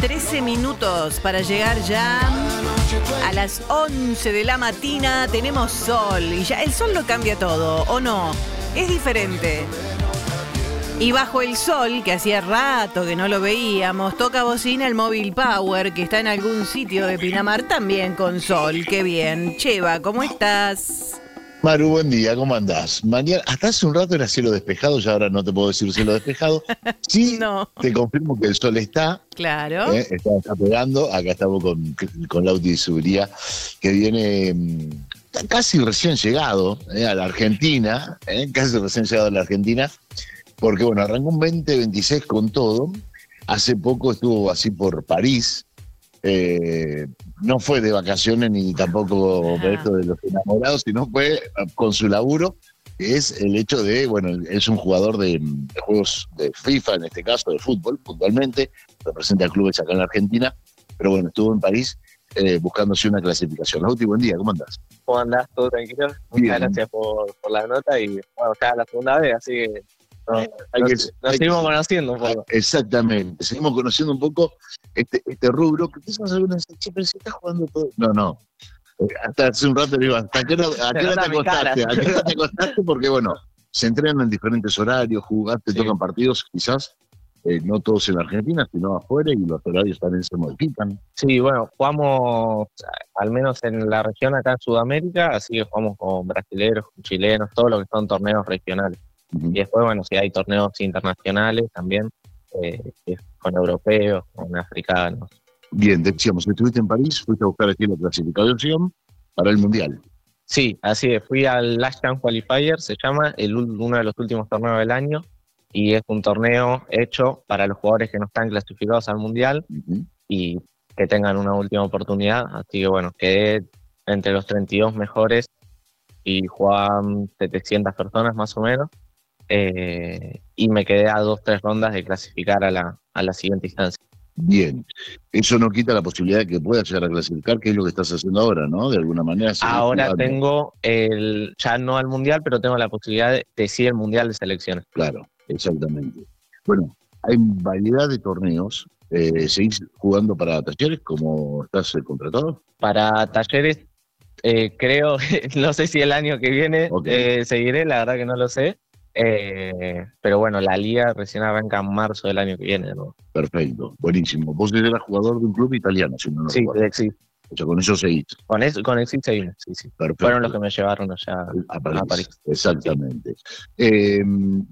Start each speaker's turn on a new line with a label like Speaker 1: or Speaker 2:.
Speaker 1: 13 minutos para llegar ya a las 11 de la mañana. Tenemos sol y ya el sol lo cambia todo, ¿o no? Es diferente. Y bajo el sol, que hacía rato que no lo veíamos, toca bocina el Móvil Power, que está en algún sitio de Pinamar también con sol. ¡Qué bien! Cheva, ¿cómo estás?
Speaker 2: Maru, buen día, ¿cómo andás? Mañana, hasta hace un rato era cielo despejado, ya ahora no te puedo decir cielo despejado. Sí,
Speaker 1: No.
Speaker 2: te confirmo que el sol está.
Speaker 1: Claro.
Speaker 2: Está pegando. Acá estamos con Lauti y Subiría, que viene casi recién llegado a la Argentina, casi recién llegado a la Argentina, porque bueno, arrancó un 2026 con todo. Hace poco estuvo así por París. No fue de vacaciones ni tampoco de esto de los enamorados, sino fue con su laburo, que es el hecho de, bueno, es un jugador de juegos de FIFA, en este caso de fútbol, puntualmente, representa a clubes acá en la Argentina, pero bueno, estuvo en París buscándose una clasificación. Lauti, buen día, ¿cómo andás?
Speaker 3: ¿Cómo andás? ¿Todo tranquilo? Muchas gracias por la nota y bueno, ya es la segunda vez, así que nos seguimos conociendo un poco.
Speaker 2: Exactamente, seguimos conociendo un poco este rubro, que quizás algunos dicen, che, pero si estás jugando todo. No. Hasta hace un rato digo, ¿a qué hora te acostaste? ¿A qué hora te acostaste? Porque bueno, se entrenan en diferentes horarios, jugaste, tocan partidos, quizás no todos en la Argentina, sino afuera, y los horarios también se modifican.
Speaker 3: Sí, bueno, jugamos al menos en la región acá en Sudamérica, así que jugamos con brasileños, con chilenos, todo lo que son torneos regionales.
Speaker 2: Uh-huh.
Speaker 3: Y después, bueno, si hay torneos internacionales también, con europeos, con africanos.
Speaker 2: Bien, decíamos, estuviste en París, fuiste a buscar aquí la clasificación para el Mundial.
Speaker 3: Sí, así es, fui al Last Chance Qualifier, se llama, uno de los últimos torneos del año, y es un torneo hecho para los jugadores que no están clasificados al Mundial y que tengan una última oportunidad. Así que bueno, quedé entre los 32 mejores y jugaban 700 personas más o menos, y me quedé a 2-3 rondas de clasificar a la siguiente instancia.
Speaker 2: Bien, eso no quita la posibilidad de que puedas llegar a clasificar, que es lo que estás haciendo ahora, ¿no? De alguna manera.
Speaker 3: Ahora tengo ya no al Mundial, pero tengo la posibilidad de sí el Mundial de selecciones.
Speaker 2: Claro, exactamente. Bueno, hay variedad de torneos. ¿Seguís jugando para Talleres como estás contratado?
Speaker 3: Para Talleres, creo, no sé si el año que viene seguiré, la verdad que no lo sé. Pero bueno, la liga recién arranca en marzo del año que viene, ¿no?
Speaker 2: Perfecto, buenísimo. Vos eras jugador de un club italiano, si no lo recuerdo.
Speaker 3: Sí, Exit.
Speaker 2: O sea, con eso seguís.
Speaker 3: Con Exit seguimos, sí.
Speaker 2: Perfecto.
Speaker 3: Fueron los que me llevaron allá
Speaker 2: a París.
Speaker 3: París.
Speaker 2: Exactamente.
Speaker 3: Sí.